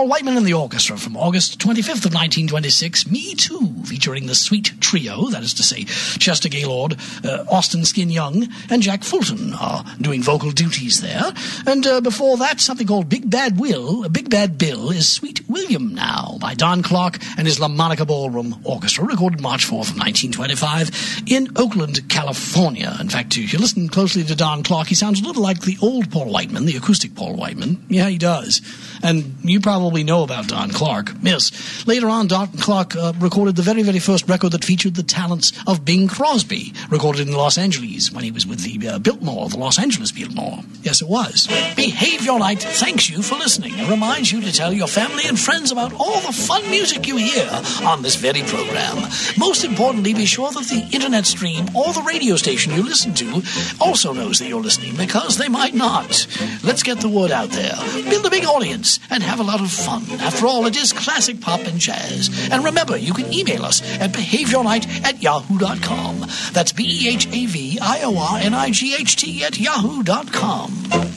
Paul Whiteman and the Orchestra from August 25th of 1926, Me Too, featuring the Sweet Trio, that is to say, Chester Gaylord, Austin Skin Young, and Jack Fulton are doing vocal duties there. And before that, something called Big Bad Bill is Sweet William Now by Don Clark and his La Monica Ballroom Orchestra, recorded March 4th of 1925 in Oakland, California. In fact, if you listen closely to Don Clark, he sounds a little like the old Paul Whiteman, the acoustic Paul Whiteman. Yeah, he does. And you probably know about Don Clark. Yes. Later on, Don Clark recorded the very, very first record that featured the talents of Bing Crosby, recorded in Los Angeles when he was with the Biltmore, the Los Angeles Biltmore. Yes, it was. Behavior Night thanks you for listening and reminds you to tell your family and friends about all the fun music you hear on this very program. Most importantly, be sure that the internet stream or the radio station you listen to also knows that you're listening, because they might not. Let's get the word out there. Build a big audience and have a lot of fun. After all, it is classic pop and jazz. And remember, you can email us at behaviornight@yahoo.com. That's BEHAVIORNIGHT@yahoo.com.